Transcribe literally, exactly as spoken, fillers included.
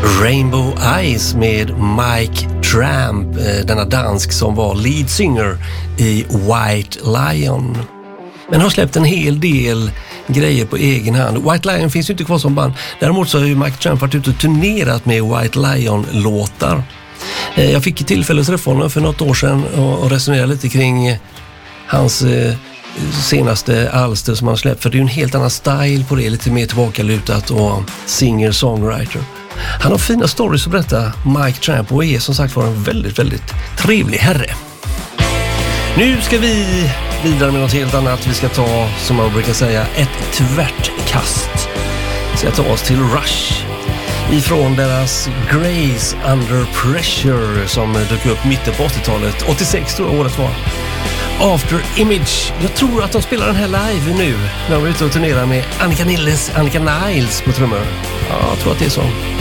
Rainbow Eyes med Mike Tramp, denna dansk som var lead singer i White Lion. Men har släppt en hel del grejer på egen hand. White Lion finns ju inte kvar som band. Däremot så har ju Mike Tramp varit ute och turnerat med White Lion-låtar. Jag fick tillfälle att träffa honom för något år sedan och resonera lite kring hans senaste alster som han släppt. För det är ju en helt annan style på det, lite mer tillbakalutat och singer-songwriter. Han har fina stories att berätta, Mike Tramp, och är som sagt var en väldigt, väldigt trevlig herre. Nu ska vi vidare med något helt annat. Vi ska ta, som man brukar säga, ett tvärtkast. Vi ska ta oss till Rush. Ifrån deras Grace Under Pressure som dök upp mitten på åttiotalet. åttiosex tror jag året var. After Image. Jag tror att de spelar den här live nu när de är ute och turnerar med Annika Niles, Annika Niles på trummor. Ja, jag tror att det är så.